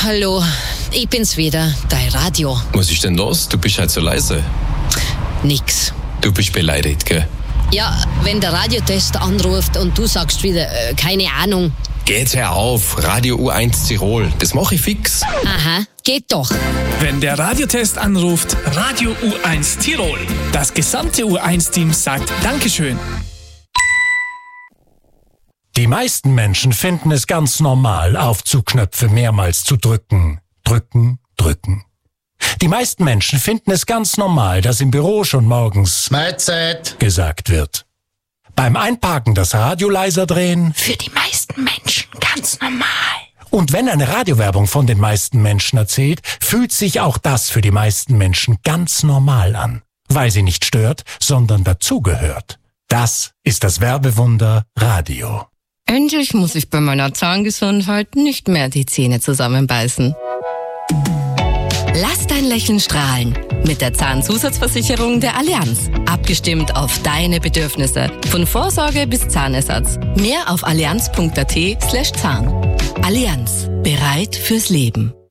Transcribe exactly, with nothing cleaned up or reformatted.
Hallo, ich bin's wieder, dein Radio. Was ist denn los? Du bist halt so leise. Nix. Du bist beleidigt, gell? Ja, wenn der Radiotest anruft und du sagst wieder, äh, keine Ahnung. Geht's hör auf, Radio U eins Tirol, das mache ich fix. Aha, geht doch. Wenn der Radiotest anruft, Radio U eins Tirol. Das gesamte U eins Team sagt Dankeschön. Die meisten Menschen finden es ganz normal, Aufzugknöpfe mehrmals zu drücken. Drücken, drücken. Die meisten Menschen finden es ganz normal, dass im Büro schon morgens Mahlzeit gesagt wird. Beim Einparken das Radio leiser drehen. Für die meisten Menschen ganz normal. Und wenn eine Radiowerbung von den meisten Menschen erzählt, fühlt sich auch das für die meisten Menschen ganz normal an. Weil sie nicht stört, sondern dazugehört. Das ist das Werbewunder Radio. Endlich muss ich bei meiner Zahngesundheit nicht mehr die Zähne zusammenbeißen. Lass dein Lächeln strahlen mit der Zahnzusatzversicherung der Allianz. Abgestimmt auf deine Bedürfnisse. Von Vorsorge bis Zahnersatz. Mehr auf allianz punkt at slash Zahn. Allianz. Bereit fürs Leben.